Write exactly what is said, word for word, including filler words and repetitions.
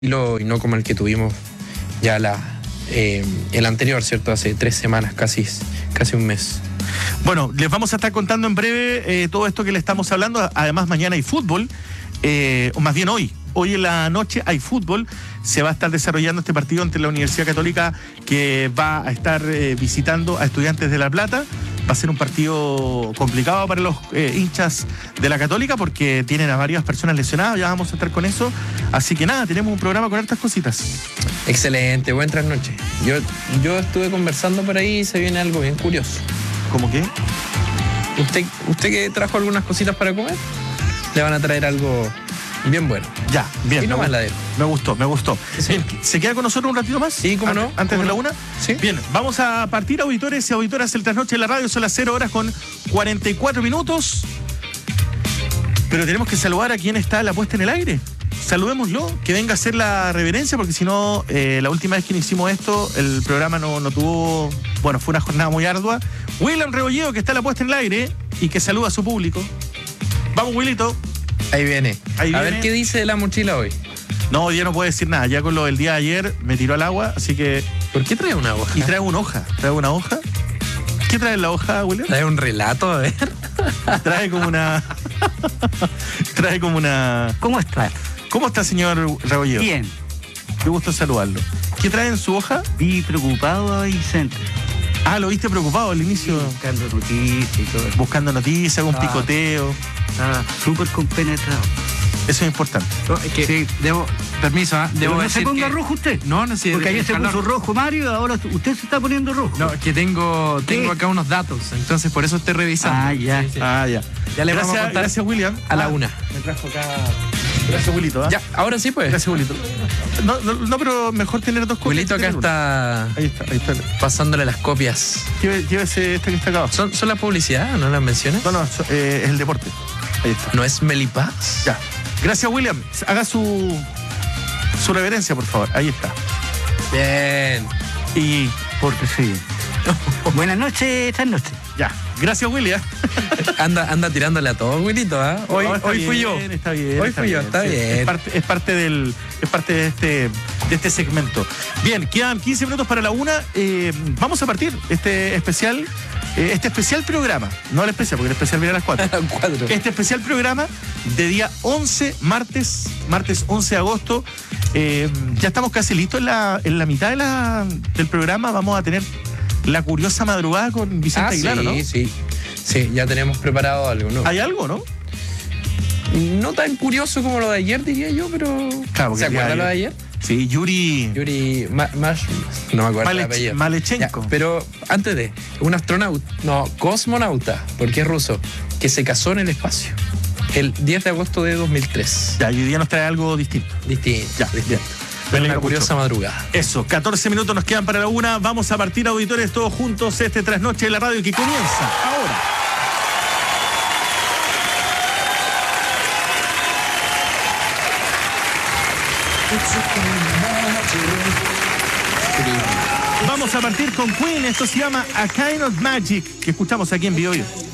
y no como el que tuvimos ya la eh, el anterior, ¿cierto? Hace tres semanas, casi, casi un mes. Bueno, les vamos a estar contando en breve eh, todo esto que le estamos hablando. Además, mañana hay fútbol, eh, o más bien hoy. Hoy en la noche hay fútbol. Se va a estar desarrollando este partido entre la Universidad Católica, que va a estar eh, visitando a Estudiantes de La Plata. Va a ser un partido complicado para los eh, hinchas de la Católica porque tienen a varias personas lesionadas. Ya vamos a estar con eso. Así que nada, tenemos un programa con hartas cositas. Excelente, buenas noches. Yo, yo estuve conversando por ahí y se viene algo bien curioso. ¿Cómo qué? ¿Usted, usted que trajo algunas cositas para comer? Le van a traer algo bien bueno. Ya, bien. Y no me, más la dejo. Me gustó, me gustó. Sí. Bien, ¿se queda con nosotros un ratito más? Sí, cómo no. Antes ¿Cómo de la no? una. Sí. Bien, vamos a partir, auditores y auditoras, el trasnoche de la radio. Son las cero horas con cuarenta y cuatro minutos. Pero tenemos que saludar a quien está a la puesta en el aire. Saludémoslo, que venga a hacer la reverencia, porque si no, eh, la última vez que hicimos esto, el programa no, no tuvo... Bueno, fue una jornada muy ardua. William Rebolledo, que está a la puesta en el aire y que saluda a su público. Vamos, Willito. Ahí viene. Ahí a viene. ver qué dice de la mochila hoy. No, hoy día no puedo decir nada. Ya con lo del día de ayer me tiró al agua, así que... ¿Por qué trae una hoja? Y trae una hoja. Trae una hoja. ¿Qué trae en la hoja, William? Trae un relato, a ver. Trae como una... trae como una... ¿Cómo está? ¿Cómo está, señor Rebolledo? Bien. Qué gusto saludarlo. ¿Qué trae en su hoja? Vi preocupado a Vicente. Ah, lo viste preocupado al inicio. Buscando noticias y todo eso. Buscando noticias, algún Ah. picoteo. Estaba súper compenetrado. Eso es importante. No, es que Sí. debo, permiso, ¿ah? Pero debo no decir se ponga que- rojo usted. No, no, sí. Porque ayer se calor. puso rojo Mario, ahora usted se está poniendo rojo. No, que tengo, ¿Qué? tengo acá unos datos, entonces por eso estoy revisando. Ah, ya. Sí, sí. Ah, ya. Ya le gracias, vamos a contar gracias, William. A la Ah, una. Me trajo acá... Gracias, Wilito. ¿ah? Ya, ahora sí, pues. Gracias, Wilito. No, no, no, pero mejor tener dos copias. Wilito que acá tener una. está Ahí está, ahí está. pasándole las copias. Lleve- Llévese esta que está acá abajo. ¿Son, son la publicidad? ¿No las mencionas? No, no, so- eh, es el deporte. Ahí está. ¿No es Melipaz? Ya. Gracias, William. Haga su, su reverencia, por favor. Ahí está. Bien. Y Porque sí. Buenas noches, esta noche. ya. Gracias, William. Anda, anda tirándole a todo, Wilito, ¿ah? Hoy, No, está hoy fui bien, yo. Está bien. Hoy está fui yo, está sí. bien. Es parte, es parte del, es parte de este, de este segmento. Bien, quedan quince minutos para la una. Eh, vamos a partir este especial, eh, este especial programa. No el especial, porque el especial viene a las cuatro. Cuatro. Este especial programa de día once, martes, martes once de agosto. Eh, ya estamos casi listos en la, en la mitad de la, del programa. Vamos a tener la curiosa madrugada con Vicente Ah, Aguilar, sí, ¿no? sí. Sí, ya tenemos preparado algo, ¿no? Hay algo, ¿no? No tan curioso como lo de ayer, diría yo, pero... Claro, porque ¿Se el día acuerda de lo de ayer- ayer? Sí, Yuri. Yuri Ma- Mash... No me acuerdo el Malech- apellido. Malechenko. Ya, pero antes de... Un astronauta... No, cosmonauta, porque es ruso, que se casó en el espacio. El diez de agosto de dos mil tres. Ya, y hoy día nos trae algo distinto. Distinto. Ya, distinto. bien. Me Una alegro curiosa mucho. madrugada. Eso, catorce minutos nos quedan para la una. Vamos a partir, auditores, todos juntos, este trasnoche de la radio que comienza ahora. Vamos a partir con Queen. Esto se llama A Kind of Magic, que escuchamos aquí en Bio Bio.